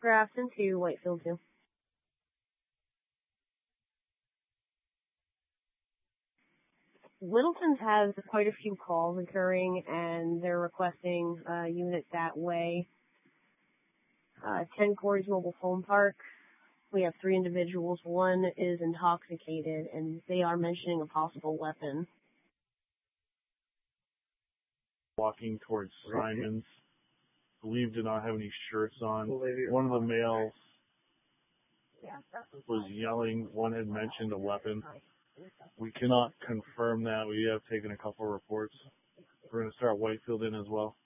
Grafton to Whitefield 2. Littleton's has quite a few calls occurring, and they're requesting a unit that way. 10 Corey's Mobile Home Park. We have 3 individuals. One is intoxicated, and they are mentioning a possible weapon. Walking towards Simon's. Believe did not have any shirts on. One of the males was yelling. One had mentioned a weapon. We cannot confirm that. We have taken a couple of reports. We're going to start Whitefield in as well.